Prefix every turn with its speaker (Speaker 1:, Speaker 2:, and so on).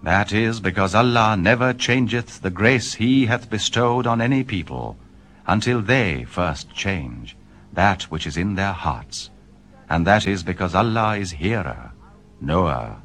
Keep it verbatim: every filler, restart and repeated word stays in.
Speaker 1: That is because Allah never changeth the grace He hath bestowed on any people, until they first change that which is in their hearts. And that is because Allah is hearer, knower,